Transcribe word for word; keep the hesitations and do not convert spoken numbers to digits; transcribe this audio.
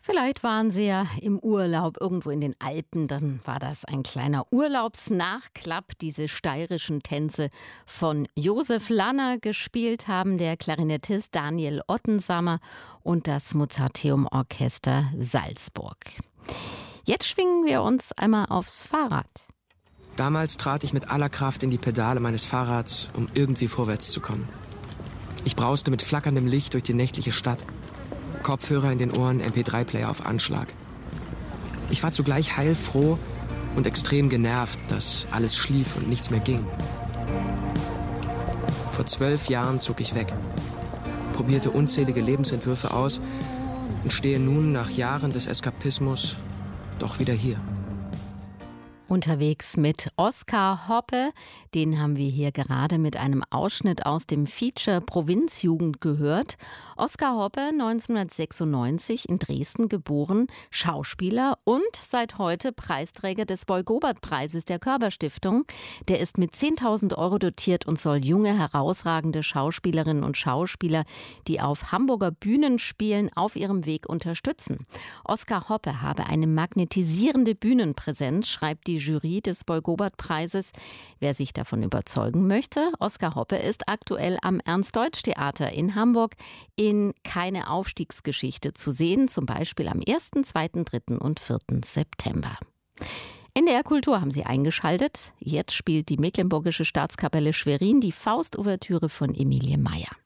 Vielleicht waren Sie ja im Urlaub irgendwo in den Alpen, dann war das ein kleiner Urlaubsnachklapp, diese steirischen Tänze von Josef Lanner. Gespielt haben der Klarinettist Daniel Ottensammer und das Mozarteum Orchester Salzburg. Jetzt schwingen wir uns einmal aufs Fahrrad. Damals trat ich mit aller Kraft in die Pedale meines Fahrrads, um irgendwie vorwärts zu kommen. Ich brauste mit flackerndem Licht durch die nächtliche Stadt. Kopfhörer in den Ohren, M P drei Player auf Anschlag. Ich war zugleich heilfroh und extrem genervt, dass alles schlief und nichts mehr ging. Vor zwölf Jahren zog ich weg, probierte unzählige Lebensentwürfe aus und stehe nun nach Jahren des Eskapismus doch wieder hier. Unterwegs mit Oskar Hoppe, den haben wir hier gerade mit einem Ausschnitt aus dem Feature Provinzjugend gehört. Oskar Hoppe, neunzehnhundertsechsundneunzig in Dresden geboren, Schauspieler und seit heute Preisträger des Boy-Gobert-Preises der Körber-Stiftung. Der ist mit zehntausend Euro dotiert und soll junge, herausragende Schauspielerinnen und Schauspieler, die auf Hamburger Bühnen spielen, auf ihrem Weg unterstützen. Oskar Hoppe habe eine magnetisierende Bühnenpräsenz, schreibt die Jury des Boy-Gobert-Preises. Wer sich davon überzeugen möchte, Oskar Hoppe ist aktuell am Ernst-Deutsch-Theater in Hamburg in Keine Aufstiegsgeschichte zu sehen, zum Beispiel am ersten, zweiten, dritten und vierten September. N D R Kultur haben Sie eingeschaltet. Jetzt spielt die Mecklenburgische Staatskapelle Schwerin die Faust-Ouvertüre von Emilie Meyer.